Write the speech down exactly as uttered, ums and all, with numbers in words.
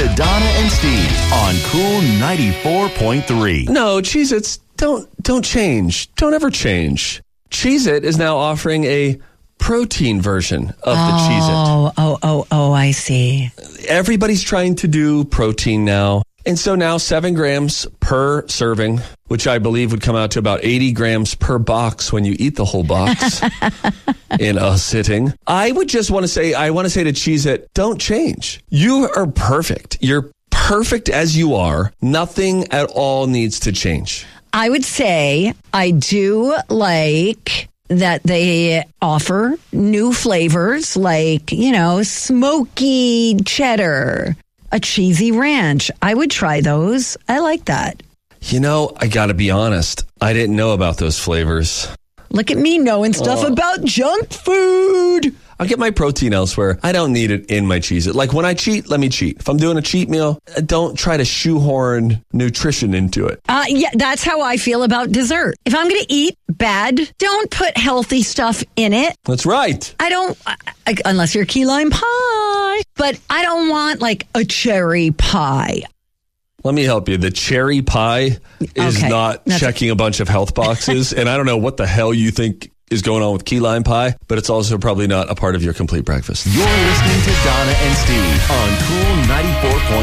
to Donna and Steve on Cool ninety-four point three. No, Cheez-Its, don't, don't change. Don't ever change. Cheez-It is now offering a protein version of oh, the Cheez-It. Oh, oh, oh, I see. Everybody's trying to do protein now. And so now seven grams per serving, which I believe would come out to about eighty grams per box when you eat the whole box in a sitting. I would just want to say, I want to say to Cheez-It, don't change. You are perfect. You're perfect as you are. Nothing at all needs to change. I would say I do like that they offer new flavors like, you know, smoky cheddar, a cheesy ranch. I would try those. I like that. You know, I got to be honest. I didn't know about those flavors. Look at me knowing stuff Oh. about junk food. I'll get my protein elsewhere. I don't need it in my Cheez-It. Like when I cheat, let me cheat. If I'm doing a cheat meal, don't try to shoehorn nutrition into it. Uh, yeah, that's how I feel about dessert. If I'm going to eat bad, don't put healthy stuff in it. That's right. I don't, I, I, unless you're key lime pie, but I don't want like a cherry pie. Let me help you. The cherry pie is Okay. not That's- checking a bunch of health boxes. And I don't know what the hell you think is going on with key lime pie, but it's also probably not a part of your complete breakfast. You're listening to Donna and Steve on Cool ninety-four point three.